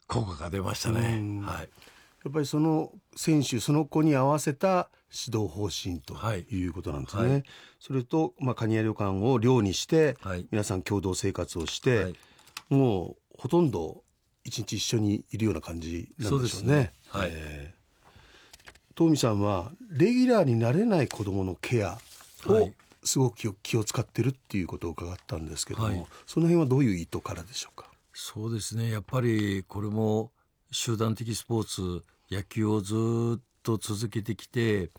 効果が出ましたね。はい。 やっぱりその選手その子に合わせた指導方針とはいいうことなんですね、 はいそれと、蟹屋旅館を寮にしてはい皆さん共同生活をして、 はい、 もうほとんど一日一緒にいるような感じなんでしょうね。 そうですね。はい。 東美さんはレギュラーになれない子どものケアをはいすごく気を使ってるっていうことを伺ったんですけども、 はい、 その辺はどういう意図からでしょうか。 そうですね。やっぱりこれも集団的スポーツ、野球をずっと続けてきて、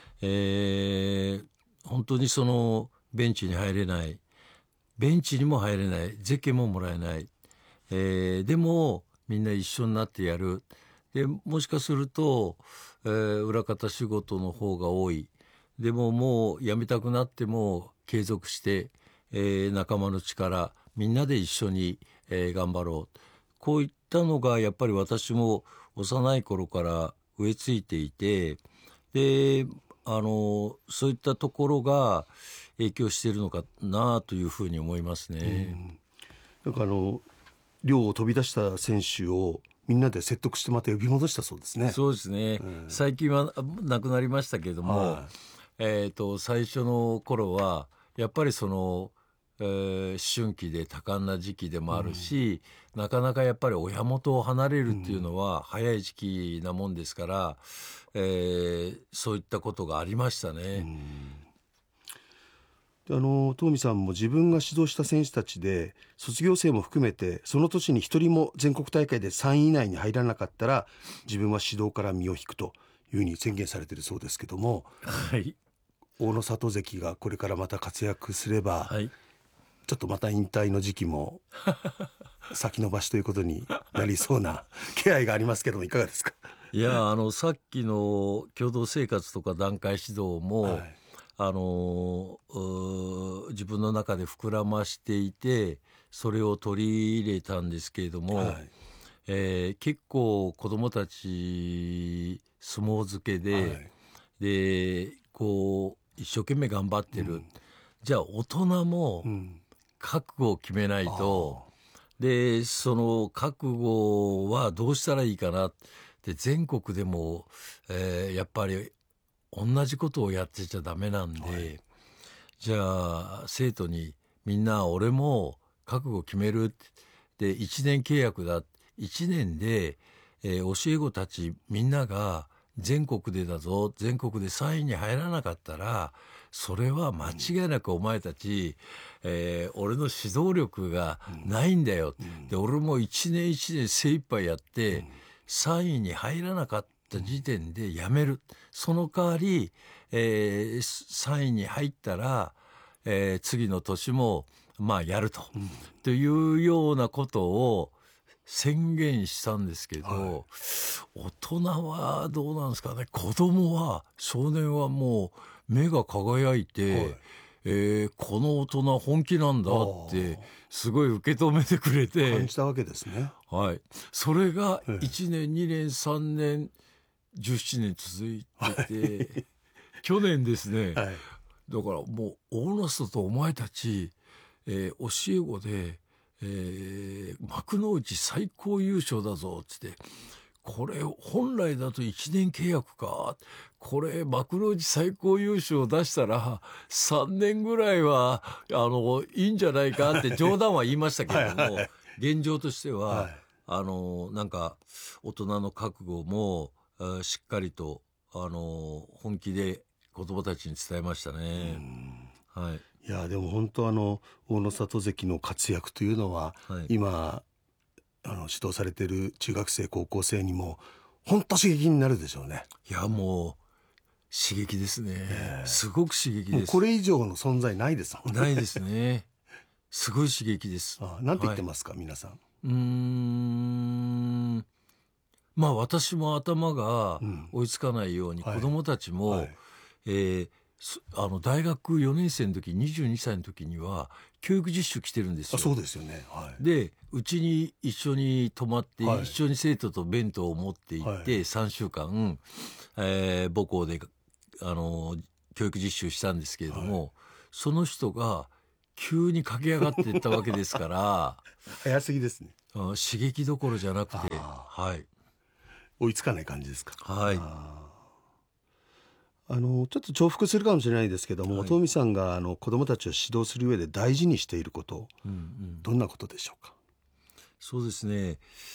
本当にそのベンチに入れない、ベンチにも入れない、ゼケももらえない、でもみんな一緒になってやる。でもしかすると、裏方仕事の方が多い。でももう辞めたくなっても継続して、仲間の力みんなで一緒に、頑張ろう。こういったのがやっぱり私も幼い頃から植え付いていて、でそういったところが影響しているのかなというふうに思いますね。 なんか寮を飛び出した選手をみんなで説得してまた呼び戻したそうですね。 そうですね、最近はなくなりましたけれども、 は最初の頃はやっぱりその、思春期で多感な時期でもあるし、なかなかやっぱり親元を離れるっていうのは早い時期なもんですから、そういったことがありましたね。 で東美さんも自分が指導した選手たちで卒業生も含めてその年に一人も全国大会で3位以内に入らなかったら自分は指導から身を引くというふうに宣言されているそうですけども、 はい、 大野里関がこれからまた活躍すれば、 はい、 ちょっとまた引退の時期も先延ばしということになりそうな気配がありますけども、いかがですか。 いやさっきの共同生活とか団会指導も、 はい、 自分の中で膨らましていてそれを取り入れたんですけれども、 はい、 結構子どもたち相撲漬けで、 はい、 でこう一生懸命頑張ってる、じゃあ大人も覚悟を決めないと、でその覚悟はどうしたらいいかなって全国でも、やっぱり同じことをやってちゃダメなんで、じゃあ生徒にみんな俺も覚悟決めるってで1年契約だ、1年で、教え子たちみんなが全国でだぞ、全国で3位に入らなかったらそれは間違いなくお前たち、俺の指導力がないんだよ、で俺も1年1年精一杯やって、3位に入らなかった時点でやめる。その代わり、3位に入ったら、次の年もまあやるというようなことを宣言したんですけど、大人はどうなんですかね。子供は少年はもう目が輝いて、この大人本気なんだってすごい受け止めてくれて感じたわけですね。 はい、それが1年2年3年17年続いてて、去年ですね、 はい、 だからもう大野里とお前たち、教え子で、幕内最高優勝だぞってこれ本来だと1年契約か、これ幕内最高優勝を出したら3年ぐらいはいいんじゃないかって冗談は言いましたけれども現状としては、なんか大人の覚悟もしっかりと本気で子どもたちに伝えましたね。はい、 いやでも本当大野里関の活躍というのは、 はい、 今指導されている中学生高校生にも本当刺激になるでしょうね。 いやもう刺激ですね、すごく刺激です。 もうこれ以上の存在ないですもんね。 ないですね。すごい刺激です。 なんて言ってますか、皆さん。まあ私も頭が追いつかないように、子どもたちも、大学4年生の時22歳の時には教育実習来てるんですよ。 そうですよね。 でうちに一緒に泊まって、一緒に生徒と弁当を持って行って、3週間、母校で教育実習したんですけれども、その人が急に駆け上がっていったわけですから早すぎですね。 刺激どころじゃなくて、 はい、 追いつかない感じですか。 はい、 ちょっと重複するかもしれないですけども、 はい、 東美さんが子どもたちを指導する上で大事にしていること、どんなことでしょうか。 そうですね、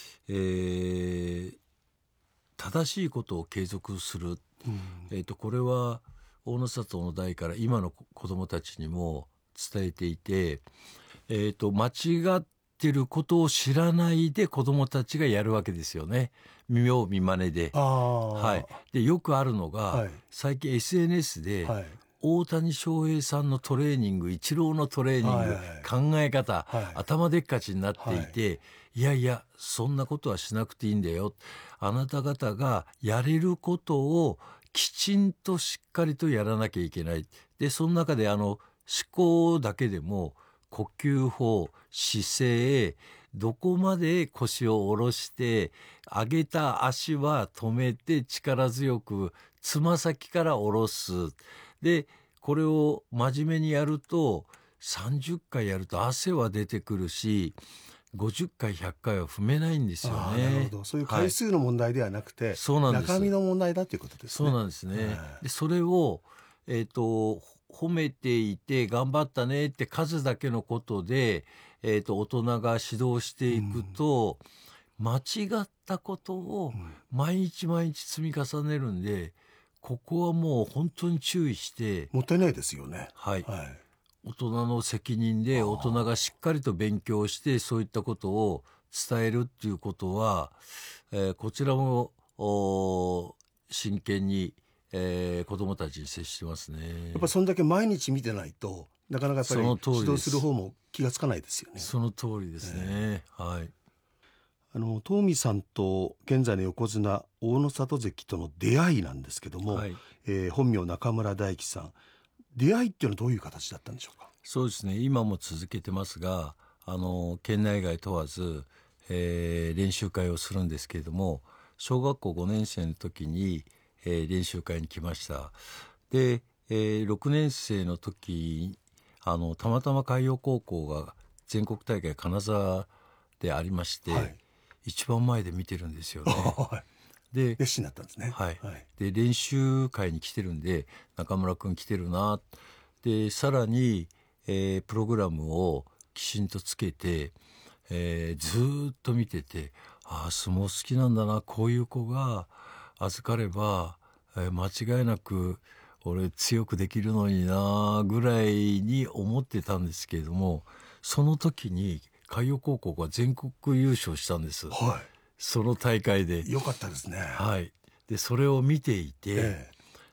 正しいことを継続する、これは大野里の代から今の子どもたちにも伝えていて、間違ってることを知らないで子どもたちがやるわけですよね。見よう見まねで。はい、でよくあるのが、 はい、 最近 SNS で、 はい、 大谷翔平さんのトレーニング、イチローのトレーニング、 はい、 考え方、 はい、 頭でっかちになっていて、いやいやそんなことはしなくていいんだよ、あなた方がやれることをきちんとしっかりとやらなきゃいけない。でその中で思考だけでも呼吸法、姿勢、どこまで腰を下ろして上げた足は止めて力強くつま先から下ろす。でこれを真面目にやると30回やると汗は出てくるし、50回100回は踏めないんですよね。 なるほど。そういう回数の問題ではなくて、 そうなんです。 中身の問題だということですね。 そうなんですね。でそれを、褒めていて頑張ったねって数だけのことで、大人が指導していくと、間違ったことを毎日毎日積み重ねるんで、ここはもう本当に注意して、 もったいないですよね。 はい、大人の責任で大人がしっかりと勉強してそういったことを伝えるっていうことは、こちらも真剣に、子どもたちに接してますね。 やっぱそんだけ毎日見てないとなかなかやっぱり指導する方も気がつかないですよね。 その通りですね。はい。 東美さんと現在の横綱大野里関との出会いなんですけども、 はい、 本名中村大樹さん、出会いっていうのはどういう形だったんでしょうか。 そうですね、今も続けてますが、県内外問わず、練習会をするんですけれども、小学校5年生の時に、練習会に来ました。で、6年生の時たまたま海洋高校が全国大会金沢でありまして、はい、一番前で見てるんですよね。 で熱心だったんですね。 はい、で練習会に来てるんで、中村君来てるな。でさらに、プログラムをきちんとつけて、ずっと見てて、相撲好きなんだな、こういう子が預かれば、間違いなく俺強くできるのになぐらいに思ってたんですけれども、その時に海洋高校が全国優勝したんです、その大会で。 よかったですね。 はい、でそれを見ていて、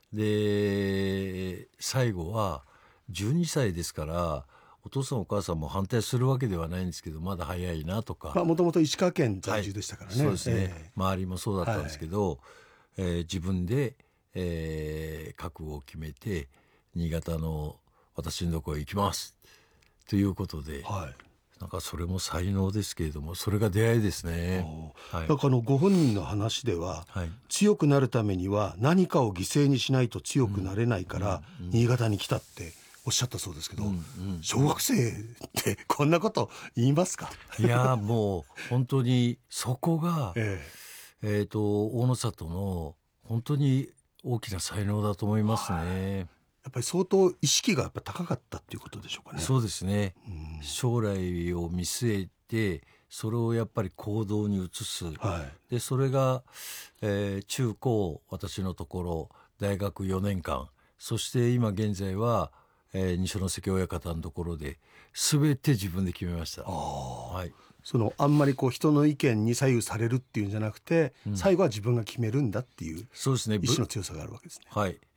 で最後は12歳ですから、お父さんお母さんも反対するわけではないんですけど、まだ早いなとか、 もともと石川県在住でしたからね。 そうですね、周りもそうだったんですけど、自分で、覚悟を決めて新潟の私のところへ行きますということで、なんかそれも才能ですけれども、それが出会いですね。 なんかご本人の話では、強くなるためには何かを犠牲にしないと強くなれないから、新潟に来たっておっしゃったそうですけど、小学生ってこんなこと言いますか？ いやもう本当にそこが、大野里の本当に大きな才能だと思いますね。 やっぱり相当意識がやっぱ高かったっていうことでしょうかね。 そうですね、将来を見据えてそれをやっぱり行動に移す、でそれが、中高私のところ大学4年間、そして今現在は、二所ノ関親方のところで全て自分で決めました。 あんまり人の意見に左右されるっていうんじゃなくて、最後は自分が決めるんだっていう、そうですね、意志の強さがあるわけですね。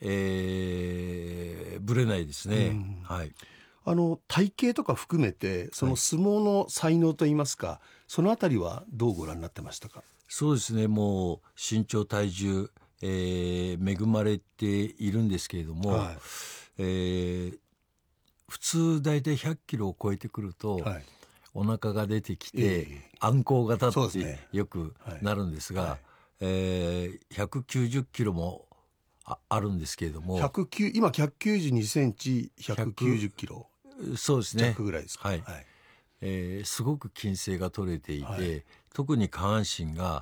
ぶれないですね。 体型とか含めてその相撲の才能といいますか、そのあたりはどうご覧になってましたか？ そうですね、もう身長体重、恵まれているんですけれども、普通大体100キロを超えてくると、お腹が出てきて、あんこう型ってよくなるんですが、190キロも あるんですけれども、 今192センチ190キロ、 そうですね、 弱ぐらいですか。 すごく筋性が取れていて、特に下半身が